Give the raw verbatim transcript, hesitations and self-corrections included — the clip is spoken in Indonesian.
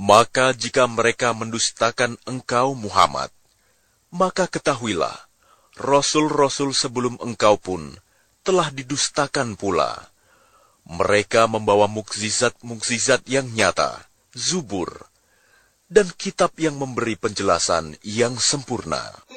Maka jika mereka mendustakan engkau Muhammad, maka ketahuilah, rasul-rasul sebelum engkau pun telah didustakan pula. Mereka membawa mukjizat-mukjizat yang nyata, zubur, dan kitab yang memberi penjelasan yang sempurna.